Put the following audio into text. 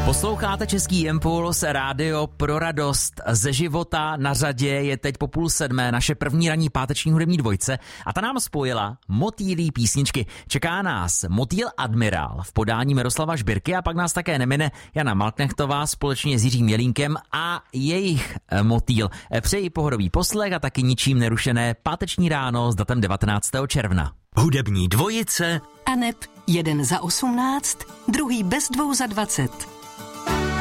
Posloucháte Český impuls, rádio pro radost ze života. Na řadě je teď po 6:30 naše první ranní páteční hudební dvojce a ta nám spojila motýlí písničky. Čeká nás Motýl Admirál v podání Miroslava Žbirky a pak nás také nemine Jana Malknechtová společně s Jiřím Jelínkem a jejich Motýl. Přeji pohodový poslech a taky ničím nerušené páteční ráno s datem 19. června. Hudební dvojice Aneb 1 za 18, druhý bez 2 za 20.